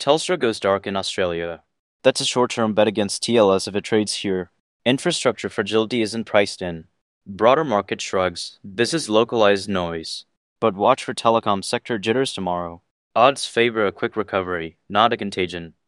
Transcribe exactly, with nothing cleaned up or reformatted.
Telstra goes dark in Australia. That's a short-term bet against T L S if it trades here. Infrastructure fragility isn't priced in. Broader market shrugs. This is localized noise. But watch for telecom sector jitters tomorrow. Odds favor a quick recovery, not a contagion.